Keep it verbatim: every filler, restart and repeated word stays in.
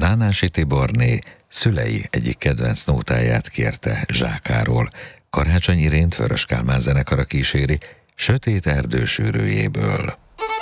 Nánási Tiborné szülei egyik kedvenc nótáját kérte Zsákáról. Karácsony Irént Vörös Kálmán zenekara kíséri Sötét erdő sűrűjéből.